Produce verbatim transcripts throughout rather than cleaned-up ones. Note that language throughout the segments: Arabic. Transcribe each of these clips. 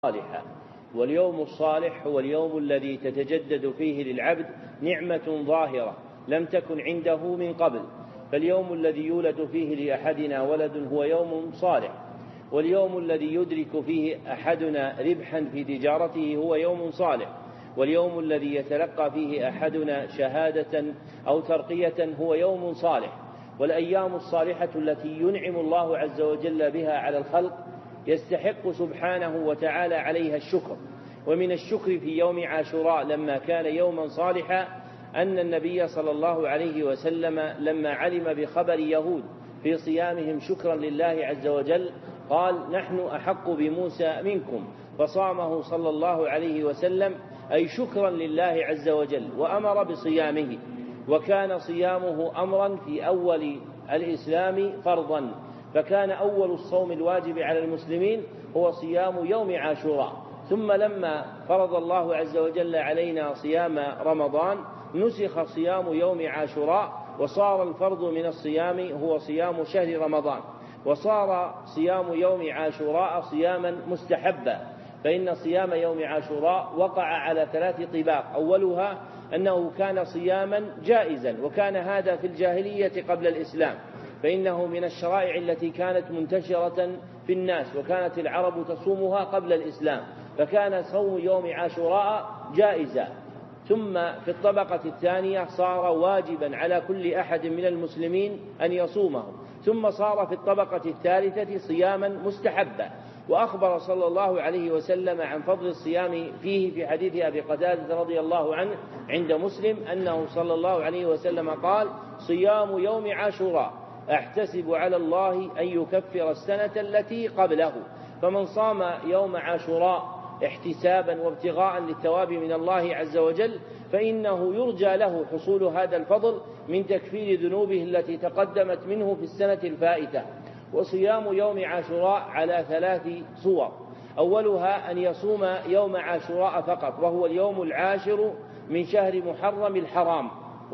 صالحا. واليوم الصالح هو اليوم الذي تتجدد فيه للعبد نعمة ظاهرة لم تكن عنده من قبل، فاليوم الذي يولد فيه لأحدنا ولد هو يوم صالح، واليوم الذي يدرك فيه أحدنا ربحا في تجارته هو يوم صالح، واليوم الذي يتلقى فيه أحدنا شهادة أو ترقية هو يوم صالح. والأيام الصالحة التي ينعم الله عز وجل بها على الخلق يستحق سبحانه وتعالى عليها الشكر. ومن الشكر في يوم عاشوراء لما كان يوما صالحا أن النبي صلى الله عليه وسلم لما علم بخبر يهود في صيامهم شكرا لله عز وجل قال: نحن أحق بموسى منكم، فصامه صلى الله عليه وسلم أي شكرا لله عز وجل، وأمر بصيامه. وكان صيامه أمرا في أول الإسلام فرضا، فكان أول الصوم الواجب على المسلمين هو صيام يوم عاشوراء، ثم لما فرض الله عز وجل علينا صيام رمضان نسخ صيام يوم عاشوراء، وصار الفرض من الصيام هو صيام شهر رمضان، وصار صيام يوم عاشوراء صياما مستحبا. فإن صيام يوم عاشوراء وقع على ثلاث طباق: أولها أنه كان صياما جائزا، وكان هذا في الجاهلية قبل الإسلام، فإنه من الشرائع التي كانت منتشرة في الناس، وكانت العرب تصومها قبل الإسلام، فكان صوم يوم عاشوراء جائزا. ثم في الطبقة الثانية صار واجبا على كل أحد من المسلمين أن يصومه، ثم صار في الطبقة الثالثة صياما مستحبا. وأخبر صلى الله عليه وسلم عن فضل الصيام فيه في حديث أبي قتادة رضي الله عنه عند مسلم أنه صلى الله عليه وسلم قال: صيام يوم عاشوراء أحتسب على الله أن يكفر السنة التي قبله. فمن صام يوم عاشوراء احتسابا وابتغاء للثواب من الله عز وجل فإنه يرجى له حصول هذا الفضل من تكفير ذنوبه التي تقدمت منه في السنة الفائتة. وصيام يوم عاشوراء على ثلاث صور: أولها أن يصوم يوم عاشوراء فقط، وهو اليوم العاشر من شهر محرم الحرام،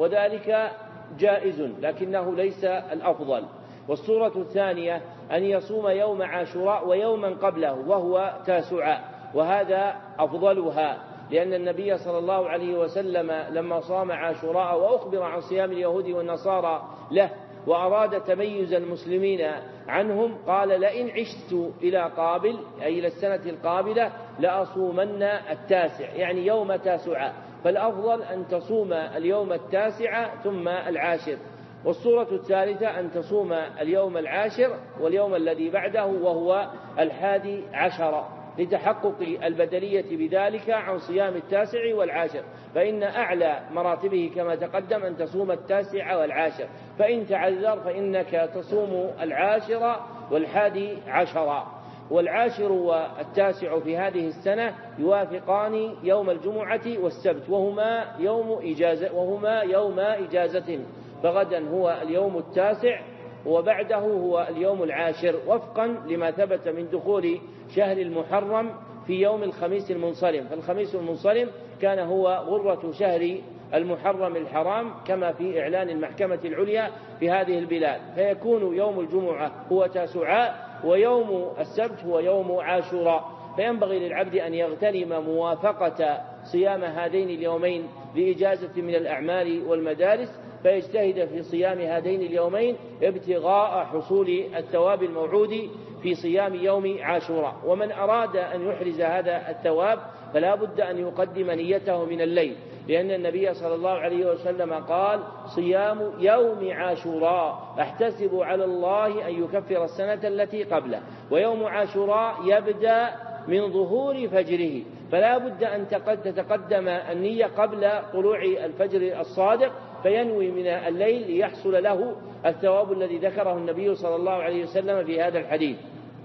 وذلك جائز لكنه ليس الأفضل. والصورة الثانية أن يصوم يوم عاشوراء ويوما قبله وهو تاسعاء، وهذا أفضلها، لأن النبي صلى الله عليه وسلم لما صام عاشوراء وأخبر عن صيام اليهود والنصارى له وأراد تميز المسلمين عنهم قال: لئن عشت إلى قابل أي إلى السنة القابلة لأصومن التاسع، يعني يوم تاسعاء، فالأفضل أن تصوم اليوم التاسع ثم العاشر. والصورة الثالثة أن تصوم اليوم العاشر واليوم الذي بعده وهو الحادي عشر، لتحقق البدلية بذلك عن صيام التاسع والعاشر، فإن أعلى مراتبه كما تقدم أن تصوم التاسع والعاشر، فإن تعذر فإنك تصوم العاشر والحادي عشر. والعاشر والتاسع في هذه السنة يوافقان يوم الجمعة والسبت، وهما يوم إجازة وهما يوم إجازة، فغدا هو اليوم التاسع وبعده هو اليوم العاشر، وفقا لما ثبت من دخول شهر المحرم في يوم الخميس المنصرم، فالخميس المنصرم كان هو غرة شهر المحرم الحرام كما في إعلان المحكمة العليا في هذه البلاد، فيكون يوم الجمعة هو تاسعاء ويوم السبت هو يوم عاشوراء. فينبغي للعبد أن يغتنم موافقة صيام هذين اليومين لإجازة من الأعمال والمدارس، فيجتهد في صيام هذين اليومين ابتغاء حصول الثواب الموعود في صيام يوم عاشوراء. ومن أراد أن يحرز هذا الثواب فلا بد أن يقدم نيته من الليل، لأن النبي صلى الله عليه وسلم قال: صيام يوم عاشوراء أحتسب على الله أن يكفر السنة التي قبله. ويوم عاشوراء يبدأ من ظهور فجره، فلا بد أن تتقدم النية قبل طلوع الفجر الصادق، فينوي من الليل ليحصل له الثواب الذي ذكره النبي صلى الله عليه وسلم في هذا الحديث.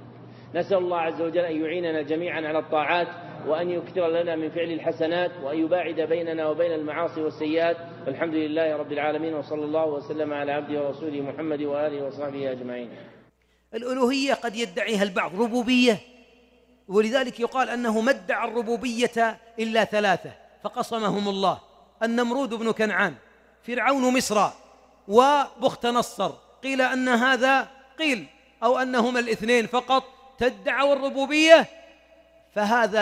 نسأل الله عز وجل أن يعيننا جميعا على الطاعات، وأن يكثر لنا من فعل الحسنات، وأن يباعد بيننا وبين المعاصي والسيئات. والحمد لله رب العالمين، وصلى الله وسلم على عبده ورسوله محمد وآله وصحبه أجمعين. الألوهية قد يدعيها البعض ربوبية، ولذلك يقال أنه ما ادعى الربوبية إلا ثلاثة فقصمهم الله: النمرود بن كنعان، فرعون مصر، وبخت نصر. قيل أن هذا قيل أو أنهما الاثنين فقط تدعوا الربوبية فهذا